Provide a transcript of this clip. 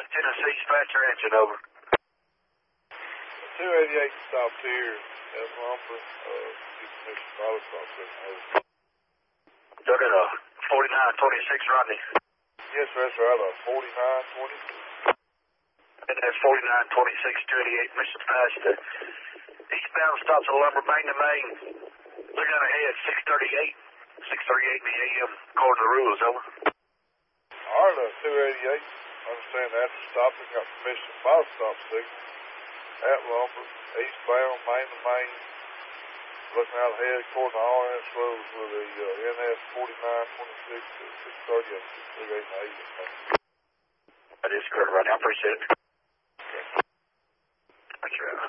Tennessee, dispatcher engine, over. 288 stopped here at Lumber, Mission Bottle Stop Signal, over. Look at 4926 Rodney. Yes, sir, that's right, 4926. And that's 4926 288 Mission Pass. Eastbound stops at Lumber, main to main. Look out ahead, 638 in the AM, according to the rules, over. All right, 288. Understand after stopping, got permission to bottle stop signal at Lumber, eastbound, main to main. Looking out ahead, according to RS rules with the NS 4926 to 630 and 638 in the AM. That is correct, Rodney. I appreciate it. Okay. Thank you.